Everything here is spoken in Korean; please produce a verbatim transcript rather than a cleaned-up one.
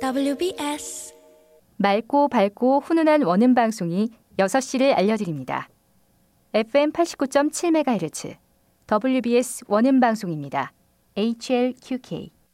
더블유비에스 맑고 밝고 훈훈한 원음 방송이 여섯 시를 알려드립니다. 에프엠 팔십구 점 칠 메가헤르츠 더블유비에스 원음 방송입니다. 에이치엘큐케이